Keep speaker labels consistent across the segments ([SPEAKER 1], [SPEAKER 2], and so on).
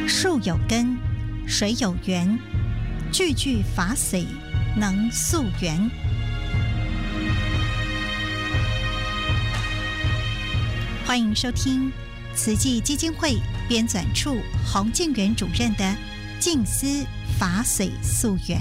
[SPEAKER 1] 树有根，水有源，句句法髓能溯源。欢迎收听慈济基金会编纂处洪建元主任的《静思法髓溯源》。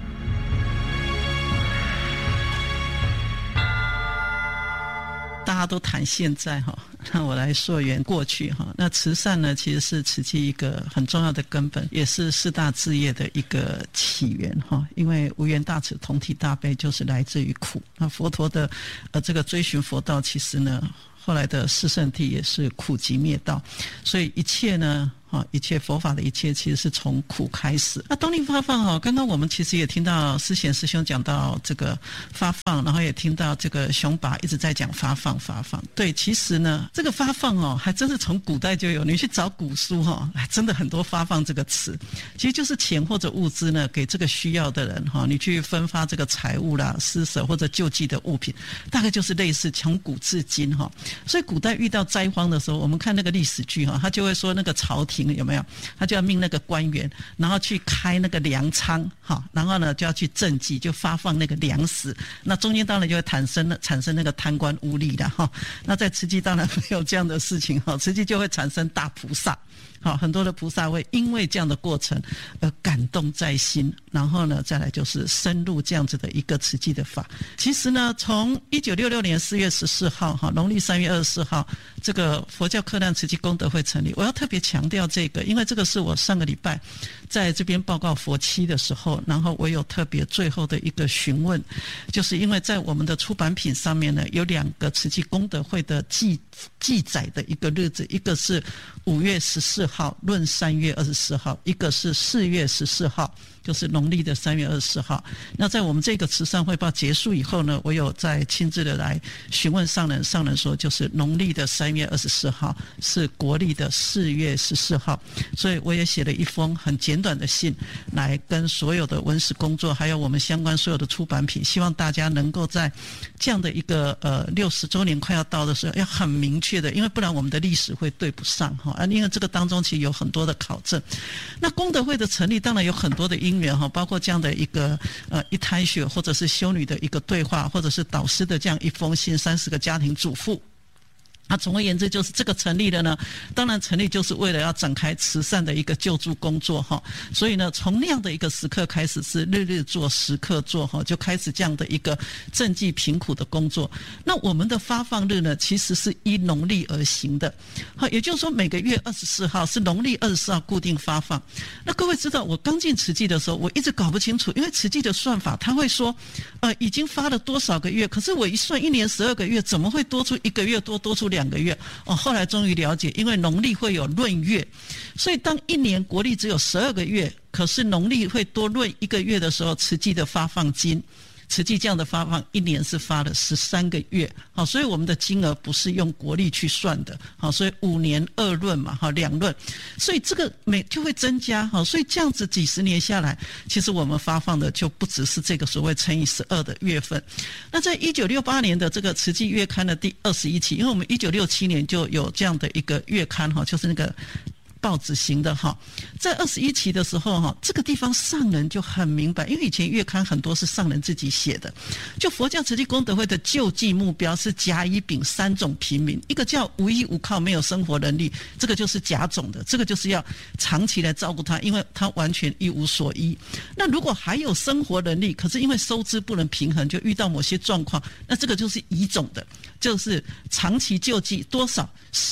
[SPEAKER 2] 大家都谈现在哈，那我来溯源过去哈。那慈善呢，其实是慈济一个很重要的根本，也是四大志业的一个起源哈。因为无缘大慈，同体大悲，就是来自于苦。那佛陀的这个追寻佛道，其实呢，后来的四圣谛也是苦集灭道，所以一切呢。一切佛法的一切其实是从苦开始。那东林发放刚刚我们其实也听到思贤师兄讲到这个发放，然后也听到这个雄拔一直在讲发放。对，其实呢，这个发放还真是从古代就有。你去找古书真的很多发放这个词，其实就是钱或者物资呢，给这个需要的人你去分发这个财物啦、施舍或者救济的物品，大概就是类似从古至今所以古代遇到灾荒的时候，我们看那个历史剧他就会说那个朝廷有没有？他就要命那个官员，然后去开那个粮仓，然后呢就要去赈济，就发放那个粮食。那中间当然就会产生那个贪官污吏的那在慈济当然没有这样的事情慈济就会产生大菩萨。很多的菩萨会因为这样的过程而感动在心，然后呢再来就是深入这样子的一个慈济的法。其实呢，从1966年4月14号农历3月24号这个佛教克难慈济功德会成立，我要特别强调这个，因为这个是我上个礼拜在这边报告佛期的时候，然后我有特别最后的一个询问，就是因为在我们的出版品上面呢，有2个慈济功德会的记载的一个日子，一个是5月14号论3月24号，一个是4月14号，就是农历的3月24号。那在我们这个慈善汇报结束以后呢，我有再亲自的来询问上人，上人说就是农历的3月24号是国历的4月14号，所以我也写了一封很简短的信来跟所有的文史工作还有我们相关所有的出版品，希望大家能够在这样的一个60周年快要到的时候要很明确的，因为不然我们的历史会对不上因为这个当中其实有很多的考证。那功德会的成立当然有很多的因缘包括这样的一个一滩血，或者是修女的一个对话，或者是导师的这样一封信，30个家庭主妇。总而言之，就是这个成立了呢，当然成立就是为了要展开慈善的一个救助工作所以呢，从那样的一个时刻开始是日日做时刻做就开始这样的一个赈济贫苦的工作。那我们的发放日呢，其实是依农历而行的也就是说每个月24号是农历24号固定发放。那各位知道我刚进慈济的时候，我一直搞不清楚，因为慈济的算法他会说已经发了多少个月，可是我一算1年12个月，怎么会多出1个月多出2个月后来终于了解，因为农历会有闰月，所以当一年国历只有12个月，可是农历会多闰1个月的时候，慈济的发放金，慈济这样的发放一年是发了13个月所以我们的金额不是用国历去算的所以5年2闰嘛2闰，所以这个就会增加所以这样子几十年下来，其实我们发放的就不只是这个所谓乘以12的月份。那在1968年的这个慈济月刊的第21期，因为我们1967年就有这样的一个月刊就是那个报纸型的在21期的时候这个地方上人就很明白，因为以前月刊很多是上人自己写的，就佛教慈济功德会的救济目标是甲乙丙3种平民，一个叫无依无靠没有生活能力，这个就是甲种的，这个就是要长期来照顾他，因为他完全一无所依。那如果还有生活能力，可是因为收支不能平衡，就遇到某些状况，那这个就是乙种的，就是长期救济多少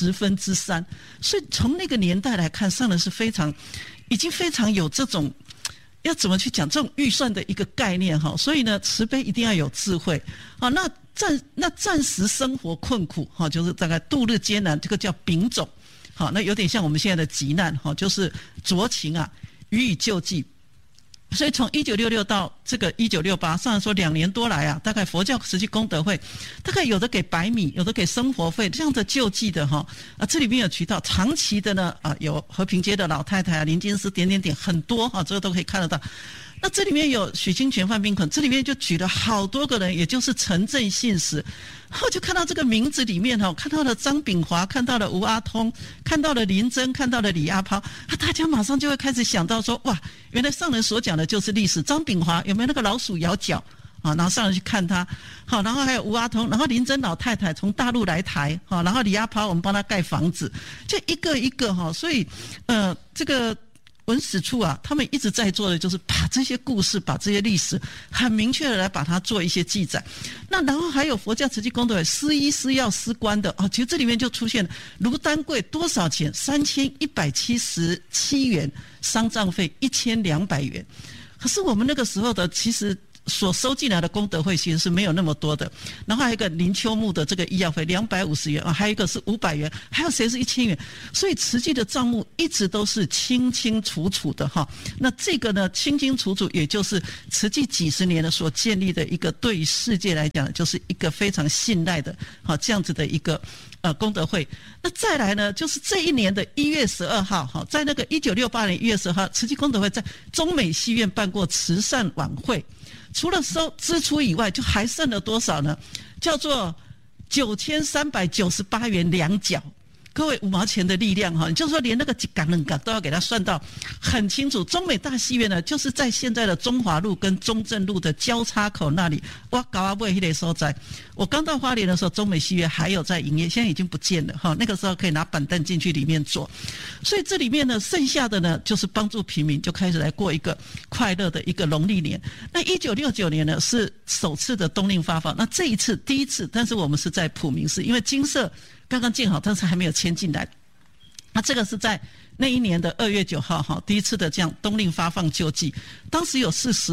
[SPEAKER 2] 3/10。所以从那个年代来看，上人是已经非常有这种要怎么去讲这种预算的一个概念所以呢，慈悲一定要有智慧那暂时生活困苦就是大概度日艰难，这个叫丙种那有点像我们现在的急难就是酌情予以救济。所以从1966到这个1968，上人说2年多来大概佛教慈济功德会大概有的给白米，有的给生活费，这样的救济的这里面有渠道，长期的呢有和平街的老太太林金师点很多这个都可以看得到。 那这里面有许清泉、范宾坤，这里面就举了好多个人，也就是陈正信史。然后就看到这个名字里面看到了张炳华，看到了吴阿通，看到了林珍，看到了李阿抛，大家马上就会开始想到说，哇，原来上人所讲的就是历史。张炳华有没有那个老鼠咬脚？然后上人去看他，好，然后还有吴阿通，然后林珍老太太从大陆来台，好，然后李阿抛我们帮他盖房子，就一个一个所以这个文史处啊，他们一直在做的就是把这些故事、把这些历史很明确的来把它做一些记载。那然后还有佛教慈济功德会施医、施药、施棺的其实这里面就出现卢丹贵多少钱？3177元，丧葬费1200元。可是我们那个时候的其实所收进来的功德会其实是没有那么多的，然后还有一个林秋木的这个医药费250元还有一个是500元，还有谁是1000元？所以慈济的账目一直都是清清楚楚的那这个呢，清清楚楚，也就是慈济几十年的所建立的一个对于世界来讲就是一个非常信赖的这样子的一个功德会。那再来呢，就是这一年的1月12号在那个1968年1月12号，慈济功德会在中美戏院办过慈善晚会。除了收支出以外，就还剩了多少呢？叫做9398元2角。各位5毛钱的力量你就说连那个几港两港都要给它算到很清楚。中美大戏院呢，就是在现在的中华路跟中正路的交叉口那里。我搞啊不那个所在，我刚到花莲的时候，中美戏院还有在营业，现在已经不见了那个时候可以拿板凳进去里面坐。所以这里面呢，剩下的呢就是帮助平民，就开始来过一个快乐的一个农历年。那1969年呢是首次的冬令发放，那这一次第一次，但是我们是在普明市，因为金社刚刚建好，但是还没有迁进来。那这个是在那一年的2月9号第一次的这样冬令发放救济，当时有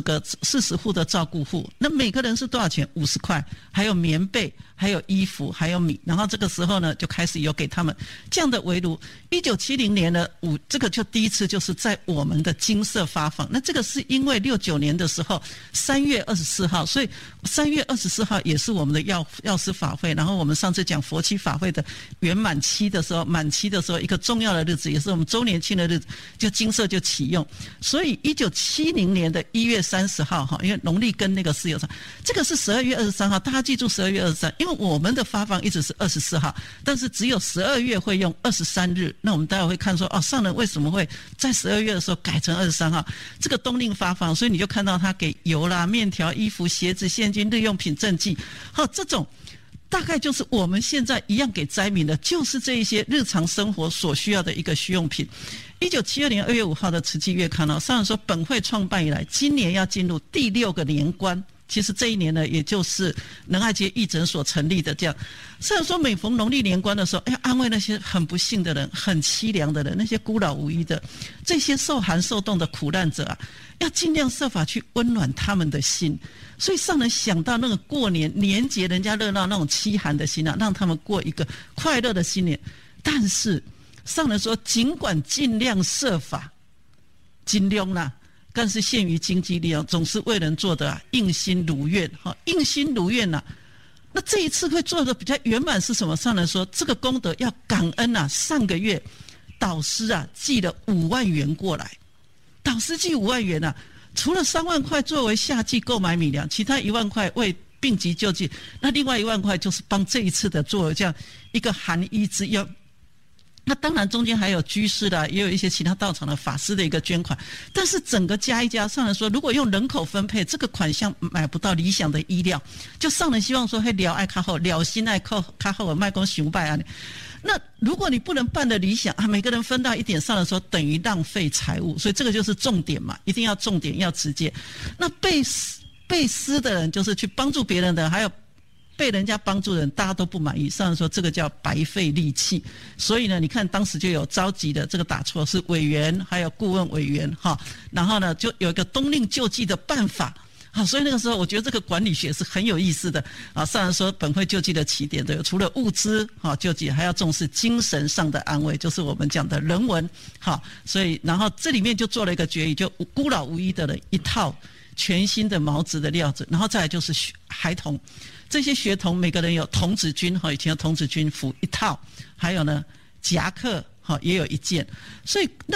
[SPEAKER 2] 40户的照顾户，那每个人是多少钱？50块，还有棉被，还有衣服，还有米。然后这个时候呢，就开始有给他们这样的围炉。1970年呢，这个就第一次就是在我们的金社发放。那这个是因为69年的时候3月24号，所以3月24号也是我们的药师法会。然后我们上次讲佛七法会的圆满期的时候，满期的时候一个重要的日子，也是我们周年庆的日子，就金社就启用。所以1970年的1月30号因为农历跟那个是有差，这个是12月23号，大家记住12月23，因为我们的发放一直是24号，但是只有12月会用23日。那我们待会会看说上人为什么会在12月的时候改成23号这个冬令发放，所以你就看到他给油啦、面条、衣服、鞋子、现金、日用品、赈济这种大概就是我们现在一样给灾民的，就是这一些日常生活所需要的一个需用品。1972年2月5号的慈济月刊上人说本会创办以来，今年要进入第6个年关。其实这一年呢，也就是仁爱街义诊所成立的这样。虽然说每逢农历年关的时候，要安慰那些很不幸的人、很凄凉的人、那些孤老无依的这些受寒受冻的苦难者要尽量设法去温暖他们的心。所以上人想到那个过年年节人家热闹那种凄寒的心让他们过一个快乐的新年。但是上人说，尽管尽量设法，尽量啦。但是限于经济力量，总是为人做的应心如愿应心如愿那这一次会做的比较圆满是什么？上人说这个功德要感恩上个月导师寄了5万元过来，导师寄5万元除了3万块作为夏季购买米粮，其他1万块为病急救济，那另外1万块就是帮这一次的做这样一个寒衣之用。那当然中间还有居士的，也有一些其他道场的法师的一个捐款，但是整个加一加，上人说如果用人口分配，这个款项买不到理想的医疗，就上人希望说会了爱较好，了心爱较好，卖公熊拜那如果你不能办的理想每个人分到一点，上人说等于浪费财物，所以这个就是重点嘛，一定要重点要直接。那被施的人就是去帮助别人的，还有被人家帮助人，大家都不满意，上人说这个叫白费力气。所以呢，你看当时就有召集的，这个打错是委员还有顾问委员然后呢就有一个冬令救济的办法所以那个时候我觉得这个管理学是很有意思的上人说本会救济的起点的除了物资救济，还要重视精神上的安慰，就是我们讲的人文所以然后这里面就做了一个决议，就孤老无依的人一套全新的毛质的料子，然后再来就是孩童，这些学童每个人有童子军以前有童子军服1套，还有呢夹克也有1件。所以那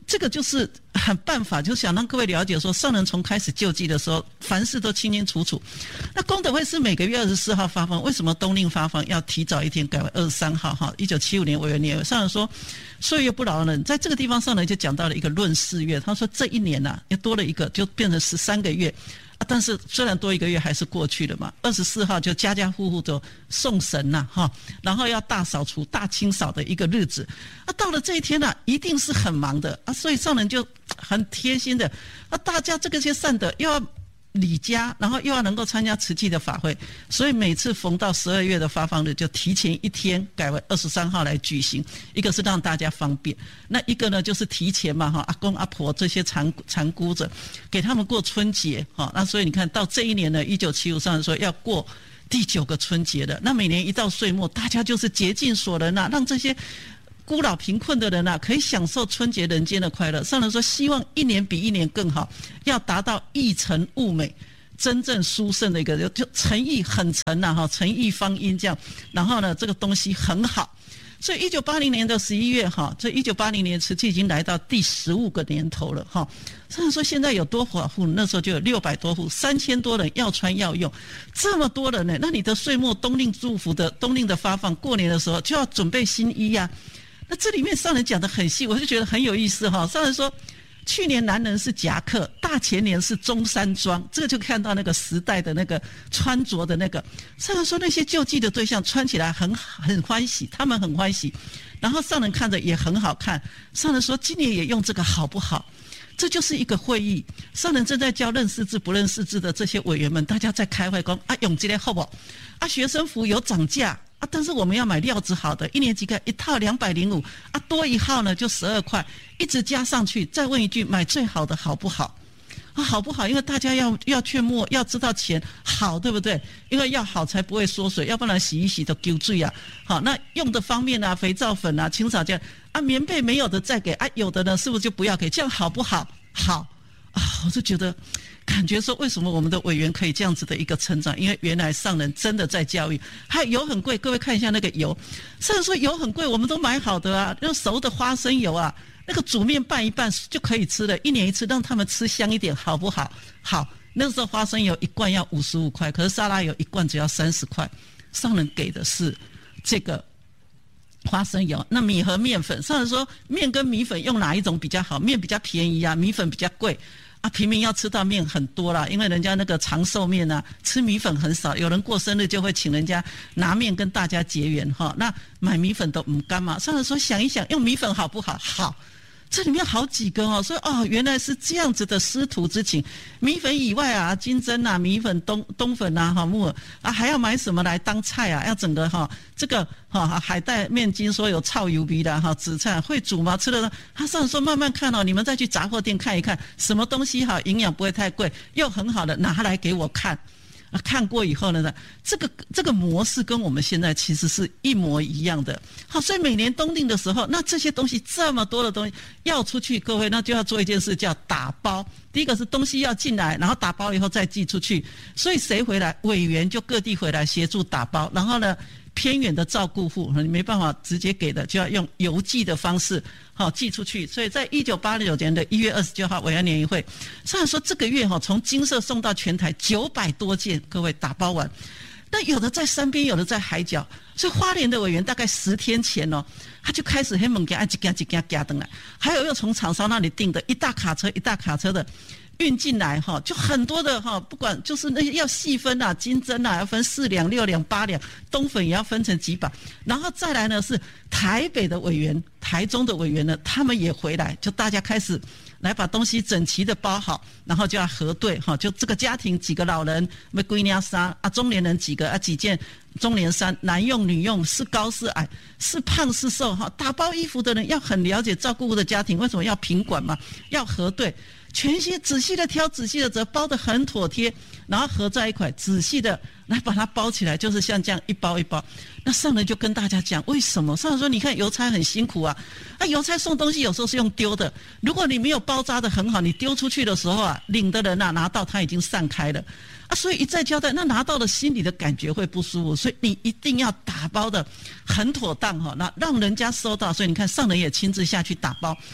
[SPEAKER 2] 这个就是很办法，就想让各位了解说，上人从开始救济的时候，凡事都清清楚楚。那功德会是每个月24号发放，为什么冬令发放要提早一天改为23号？哈，1975年委员年，上人说，岁月不饶人，在这个地方上人就讲到了一个闰4月，他说这一年啊，又多了一个，就变成13个月。但是虽然多一个月还是过去了嘛，24号就家家户户都送神呐，然后要大扫除、大清扫的一个日子。到了这一天呢，一定是很忙的啊，所以上人就很贴心的大家这些善德又要礼家，然后又要能够参加慈济的法会，所以每次逢到12月的发放日，就提前一天改为23号来举行。一个是让大家方便，那一个呢就是提前嘛，阿公阿婆这些残孤者，给他们过春节，那所以你看到这一年呢，1975上说要过第9个春节了。那每年一到岁末，大家就是竭尽所能啊，让这些孤老贫困的人啊，可以享受春节人间的快乐。上人说，希望一年比一年更好，要达到义诚物美，真正殊胜的一个，就诚意很诚呐，诚意方殷这样。然后呢，这个东西很好。所以1980年的11月这1980年慈济已经来到第15个年头了哈。上人说，现在有多少户？那时候就有600多户，3000多人要穿要用，这么多人呢？那你的岁末冬令祝福的冬令的发放，过年的时候就要准备新衣啊。那这里面上人讲得很细，我就觉得很有意思哈。上人说，去年男人是夹克，大前年是中山装，这个就看到那个时代的那个穿着的那个。上人说，那些救济的对象穿起来很欢喜，他们很欢喜，然后上人看着也很好看。上人说，今年也用这个好不好？这就是一个会议，上人正在教认识字不认识字的这些委员们，大家在开会说用这个好不好？学生服有涨价。但是我们要买料子好的，1年级一套205多一号呢就12块，一直加上去。再问一句，买最好的好不好？好不好？因为大家要劝募，要知道钱好，对不对？因为要好才不会缩水，要不然洗一洗都丢罪啊。好，那用的方面啊，肥皂粉啊、清扫剂棉被没有的再给有的呢是不是就不要给？这样好不好？好我就觉得。感觉说，为什么我们的委员可以这样子的一个成长？因为原来上人真的在教育。还有油很贵，各位看一下那个油。上人说油很贵，我们都买好的啊，用熟的花生油啊，那个煮面拌一拌就可以吃了，1年1次，让他们吃香一点，好不好？好，那时候花生油1罐要55块，可是沙拉油1罐只要30块。上人给的是这个花生油。那米和面粉，上人说面跟米粉用哪一种比较好？面比较便宜啊，米粉比较贵。平民要吃到面很多啦，因为人家那个长寿面啊，吃米粉很少。有人过生日就会请人家拿面跟大家结缘哈。那买米粉都不干嘛？上人说想一想，用米粉好不好？好。这里面好几个所以原来是这样子的师徒之情。米粉以外啊，金针啊、米粉、冬粉啊、木耳还要买什么来当菜啊？要整个这个海带面筋说有臭油鼻的紫菜会煮吗？吃了他上说慢慢看你们再去杂货店看一看，什么东西好，营养不会太贵，又很好的拿来给我看。看过以后呢，这个模式跟我们现在其实是一模一样的。好，所以每年冬令的时候，那这些东西这么多的东西要出去，各位那就要做一件事叫打包。第一个是东西要进来，然后打包以后再寄出去。所以谁回来，委员就各地回来协助打包，然后呢偏远的照顾户你没办法直接给的，就要用邮寄的方式寄出去。所以在1989年的1月29号委员联谊会，虽然说这个月从金色送到全台900多件，各位打包完。那有的在山边，有的在海角，所以花莲的委员大概10天前他就开始黑猛给一件夹登来，还有又从厂商那里订的一大卡车的运进来就很多的不管就是那些要细分啊，金针啊要分4两、6两、8两，冬粉也要分成几把，然后再来呢是台北的委员、台中的委员呢，他们也回来，就大家开始来把东西整齐的包好，然后就要核对就这个家庭几个老人，归娘衫中年人几个几件中年衫，男用女用，是高是矮，是胖是瘦打包衣服的人要很了解照顾的家庭，为什么要品管嘛，要核对。全些仔细的挑，仔细的折，包得很妥帖，然后合在一块，仔细的来把它包起来，就是像这样一包一包。那上人就跟大家讲为什么？上人说你看邮差很辛苦啊，邮差送东西有时候是用丢的，如果你没有包扎得很好，你丢出去的时候领的人拿到他已经散开了所以一再交代，那拿到的心里的感觉会不舒服，所以你一定要打包的很妥当那让人家收到。所以你看上人也亲自下去打包。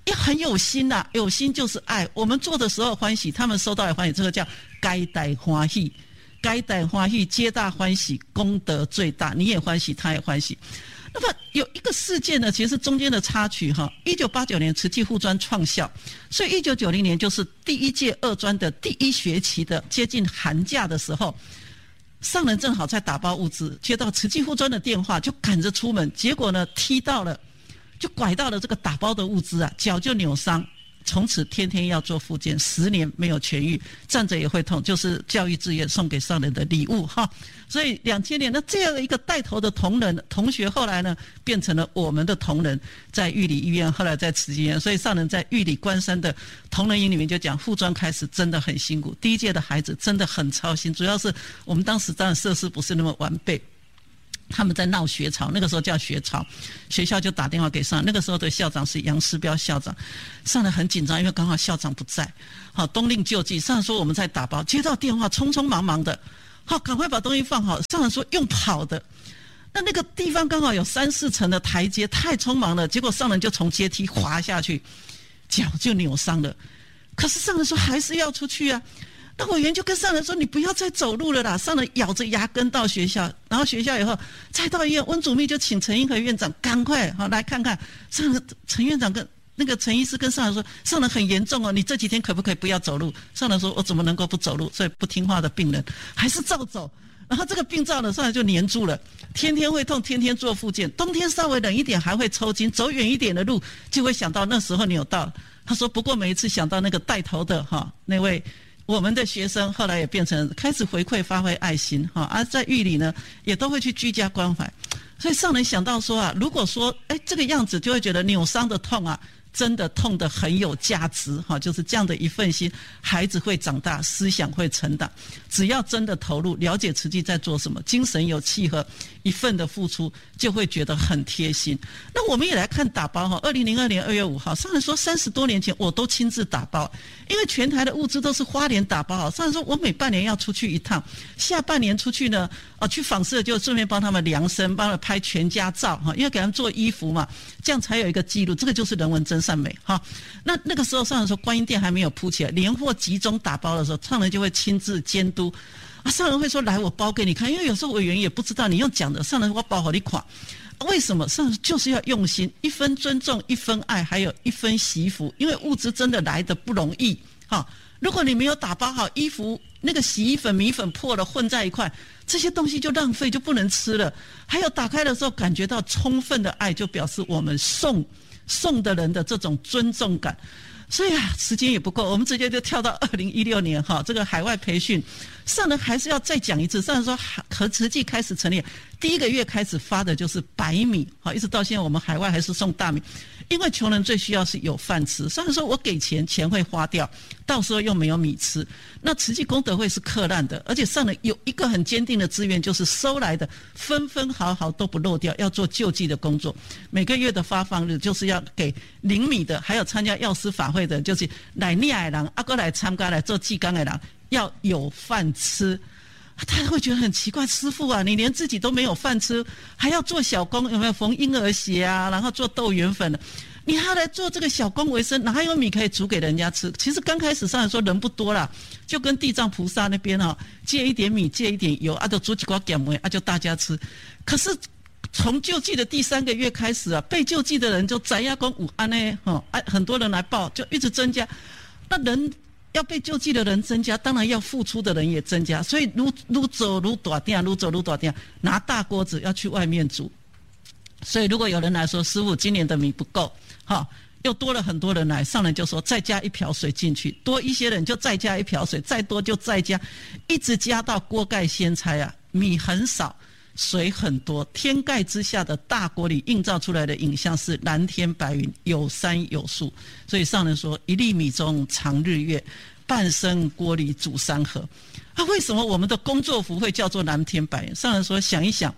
[SPEAKER 2] 也很有心啦，有心就是爱。我们做的时候欢喜，他们收到也欢喜，这个叫该带欢喜，该带欢喜，皆大欢喜，功德最大。你也欢喜，他也欢喜。那么有一个事件呢，其实是中间的插曲哈。1989年慈济护专创校，所以1990年就是第一届二专的第一学期的接近寒假的时候，上人正好在打包物资，接到慈济护专的电话，就赶着出门，结果呢踢到了，就拐到了这个打包的物资啊，脚就扭伤。从此天天要做复健，10年没有痊愈，站着也会痛，就是教育志愿送给上人的礼物哈。所以2000年，那这样的一个带头的同学，后来呢变成了我们的同仁，在玉里医院，后来在慈济医院。所以上人在玉里关山的同仁营里面就讲，护专开始真的很辛苦，第一届的孩子真的很操心，主要是我们当时当然设施不是那么完备。他们在闹学潮，那个时候叫学潮，学校就打电话给上人，那个时候的校长是杨世标校长，上人很紧张，因为刚好校长不在，好冬令救济，上人说我们在打包，接到电话匆匆忙忙的，好赶快把东西放好，上人说用跑的，那个地方刚好有3、4层的台阶，太匆忙了，结果上人就从阶梯滑下去，脚就扭伤了，可是上人说还是要出去啊。那委员就跟上人说：“你不要再走路了啦！”上人咬着牙根到学校，然后学校以后再到医院，温祖密就请陈英和院长赶快好来看看。上人陈院长跟那个陈医师跟上人说：“上人很严重哦，你这几天可不可以不要走路？”上人说：“我怎么能够不走路？”所以不听话的病人还是照走。然后这个病灶呢，上人就黏住了，天天会痛，天天做复健。冬天稍微冷一点还会抽筋，走远一点的路就会想到那时候扭到。他说：“不过每一次想到那个带头的那位。”我们的学生后来也变成开始回馈发挥爱心而在狱里呢也都会去居家关怀，所以上人想到说如果说这个样子就会觉得扭伤的痛真的痛得很有价值就是这样的一份心，孩子会长大，思想会成长，只要真的投入，了解慈济在做什么，精神有契合，一份的付出，就会觉得很贴心。那我们也来看打包2002年2月5号，上人说30多年前我都亲自打包，因为全台的物资都是花莲打包上人说我每半年要出去一趟，下半年出去呢去访视就顺便帮他们量身，帮他们拍全家照因为给他们做衣服嘛，这样才有一个记录，这个就是人文真善美那个时候上人说观音殿还没有铺起来，年货集中打包的时候，上人就会亲自监督上人会说来我包给你看，因为有时候委员也不知道你用讲的，上人我包好你款，为什么？上人就是要用心，一分尊重，一分爱，还有一分惜福，因为物资真的来得不容易如果你没有打包好衣服，那个洗衣粉、米粉破了混在一块，这些东西就浪费，就不能吃了。还有打开的时候感觉到充分的爱，就表示我们送的人的这种尊重感。所以时间也不够，我们直接就跳到2016年这个海外培训，上人还是要再讲一次。上人说和慈济开始成立第1个月开始发的就是白米一直到现在我们海外还是送大米，因为穷人最需要是有饭吃。上人说我给钱会花掉，到时候又没有米吃。那慈济功德会是克难的，而且上人有一个很坚定的志愿，就是收来的分分毫毫都不漏掉，要做救济的工作。每个月的发放日就是要给领米的，还有参加药师法会的，就是来念的人过来参加来做济公的人要有饭吃。他会觉得很奇怪，师父你连自己都没有饭吃，还要做小工，有没有缝婴儿鞋然后做豆圆粉的，你还要来做这个小工为生，哪有米可以煮给人家吃？其实刚开始上来说人不多啦，就跟地藏菩萨那边借一点米，借一点油就煮几块咸糜就大家吃。可是从救济的第3个月开始被救济的人就知影讲有安呢很多人来报，就一直增加。那人要被救济的人增加，当然要付出的人也增加，所以愈走愈大点，愈走愈大点，拿大锅子要去外面煮。所以如果有人来说师父今年的米不够又多了很多人来，上人就说再加1瓢水进去，多一些人就再加1瓢水，再多就再加，一直加到锅盖掀开米很少水很多，天盖之下的大锅里映照出来的影像是蓝天白云，有山有树。所以上人说1粒米中藏日月，半生锅里煮山河。为什么我们的工作服会叫做蓝天白云？上人说想一想，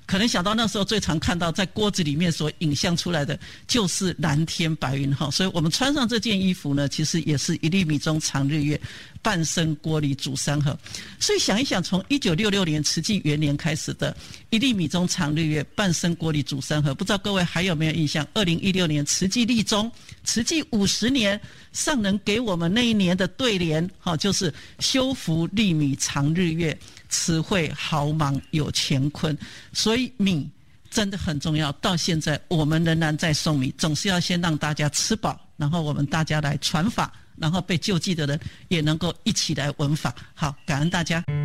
[SPEAKER 2] 可能想到那时候最常看到在锅子里面所影像出来的就是蓝天白云哈，所以我们穿上这件衣服呢，其实也是一粒米中藏日月，半生锅里煮山河。所以想一想，从1966年慈济元年开始的一粒米中藏日月，半生锅里煮山河，不知道各位还有没有印象？2016年慈济立中，慈济50年，上人给我们那一年的对联，就是修福粒米藏日月，慈惠毫芒有乾坤。所以米真的很重要，到现在我们仍然在送米，总是要先让大家吃饱，然后我们大家来传法，然后被救济的人也能够一起来闻法。好，感恩大家。